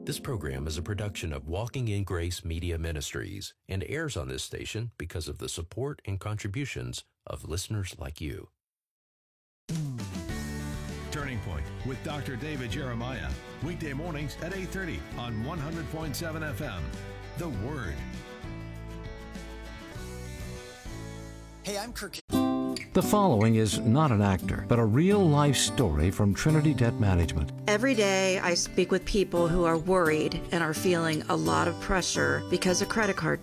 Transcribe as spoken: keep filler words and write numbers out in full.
This program is a production of Walking in Grace Media Ministries and airs on this station because of the support and contributions of listeners like you. Turning Point with Doctor David Jeremiah. Weekday mornings at eight thirty on one hundred point seven F M. The Word. Hey, I'm Kirk. The following is not an actor, but a real-life story from Trinity Debt Management. Every day I speak with people who are worried and are feeling a lot of pressure because of credit card